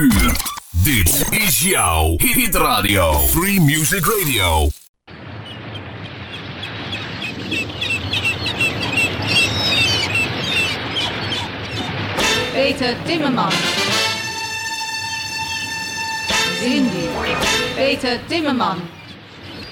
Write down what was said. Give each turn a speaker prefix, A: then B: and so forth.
A: uur. Dit is jouw Hit Radio. Free Music Radio.
B: Peter Timmerman. Cindy. Peter Timmerman.